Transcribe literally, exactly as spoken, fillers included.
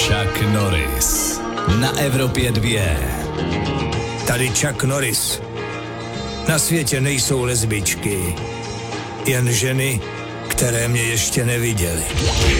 Chuck Norris na Evropě dvě. Tady Chuck Norris. Na světě nejsou lesbičky, jen ženy, které mě ještě neviděly.